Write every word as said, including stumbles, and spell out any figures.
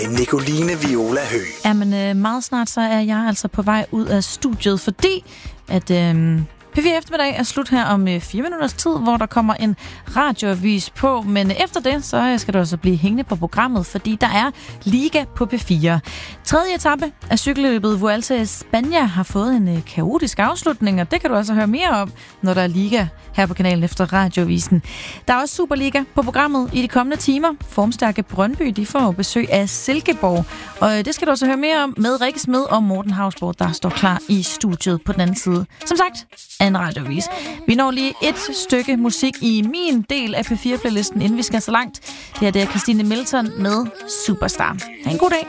Nicoline Viola Høgh. Jamen, øh, meget snart så er jeg altså på vej ud af studiet, fordi at øh, P fire Eftermiddag er slut her om øh, fire minutters tid, hvor der kommer en radioavis på. Men efter det, så skal du også blive hængende på programmet, fordi der er Liga på P fire. Tredje etape af cykelløbet Vuelta a España har fået en øh, kaotisk afslutning, og det kan du altså høre mere om, når der er Liga her på kanalen efter radioavisen. Der er også Superliga på programmet i de kommende timer. Formstærke Brøndby, de får besøg af Silkeborg. Og det skal du også høre mere om med Rikke Smed og Morten Hausborg, der står klar i studiet på den anden side. Som sagt, af en radioavis. Vi når lige et stykke musik i min del af P fire-playlisten, inden vi skal så langt. Det her det er Christine Milton med Superstar. Ha' en god dag.